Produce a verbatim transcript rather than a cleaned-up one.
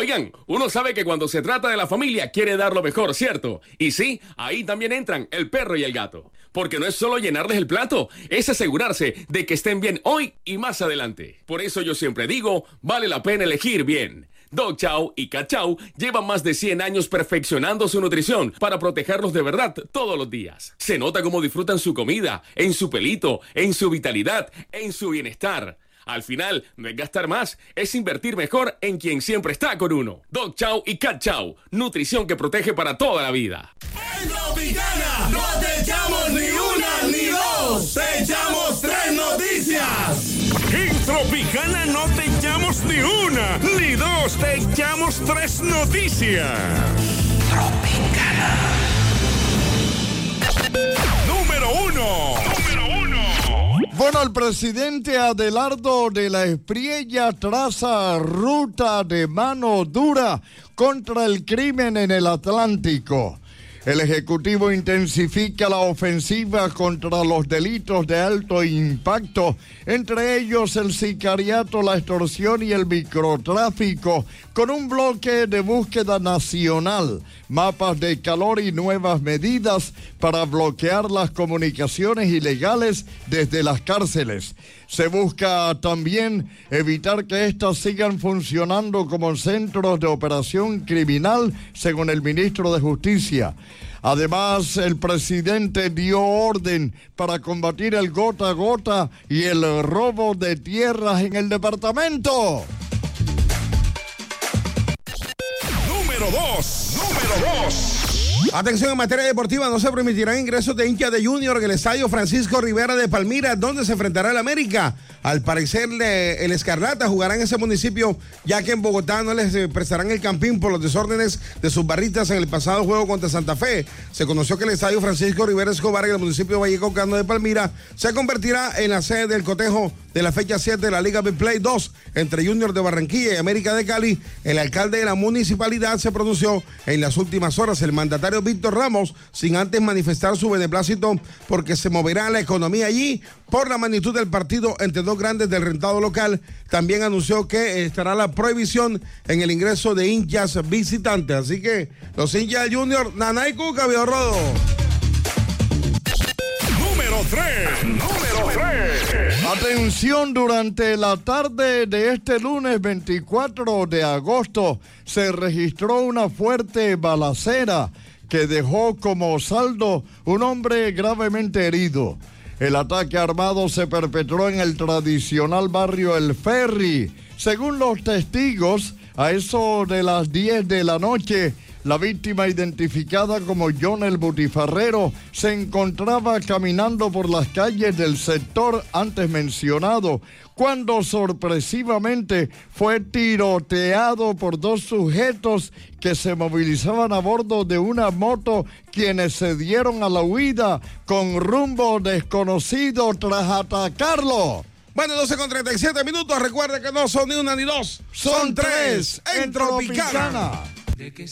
Oigan, uno sabe que cuando se trata de la familia quiere dar lo mejor, ¿cierto? Y sí, ahí también entran el perro y el gato. Porque no es solo llenarles el plato, es asegurarse de que estén bien hoy y más adelante. Por eso yo siempre digo, vale la pena elegir bien. Dog Chow y Cat Chow llevan más de cien años perfeccionando su nutrición para protegerlos de verdad todos los días. Se nota cómo disfrutan su comida, en su pelito, en su vitalidad, en su bienestar. Al final, no es gastar más, es invertir mejor en quien siempre está con uno. Dog Chow y Cat Chow, nutrición que protege para toda la vida. En Tropicana no te echamos ni una ni dos, te echamos tres noticias. En Tropicana no te echamos ni una ni dos, te echamos tres noticias. Tropicana. Número uno. Bueno, el presidente Adelardo de la Espriella traza ruta de mano dura contra el crimen en el Atlántico. El Ejecutivo intensifica la ofensiva contra los delitos de alto impacto, entre ellos el sicariato, la extorsión y el microtráfico, con un bloque de búsqueda nacional, mapas de calor y nuevas medidas para bloquear las comunicaciones ilegales desde las cárceles. Se busca también evitar que éstas sigan funcionando como centros de operación criminal, según el ministro de Justicia. Además, el presidente dio orden para combatir el gota a gota y el robo de tierras en el departamento. Número dos. Número dos. Atención, en materia deportiva, no se permitirán ingresos de hinchas de Junior en el estadio Francisco Rivera de Palmira, donde se enfrentará el América. Al parecer, el Escarlata jugará en ese municipio, ya que en Bogotá no les prestarán el campín por los desórdenes de sus barritas en el pasado juego contra Santa Fe. Se conoció que el estadio Francisco Rivera Escobar en el municipio de Vallecaucano de Palmira se convertirá en la sede del cotejo de la fecha siete de la Liga Big Play dos entre Junior de Barranquilla y América de Cali. El alcalde de la municipalidad se pronunció en las últimas horas. El mandatario Víctor Ramos, sin antes manifestar su beneplácito porque se moverá la economía allí por la magnitud del partido entre dos grandes del rentado local, también anunció que estará la prohibición en el ingreso de hinchas visitantes. Así que los hinchas del Junior, Nanay Cuca, Viejo Rodo. Número tres. Número tres. Atención, durante la tarde de este lunes veinticuatro de agosto se registró una fuerte balacera que dejó como saldo un hombre gravemente herido. El ataque armado se perpetró en el tradicional barrio El Ferry. Según los testigos, a eso de las diez de la noche, la víctima, identificada como John el Butifarrero, se encontraba caminando por las calles del sector antes mencionado, cuando sorpresivamente fue tiroteado por dos sujetos que se movilizaban a bordo de una moto, quienes se dieron a la huida con rumbo desconocido tras atacarlo. Bueno, doce con treinta y siete minutos. Recuerde que no son ni una ni dos, son, son tres en Tropicana. Tropicana.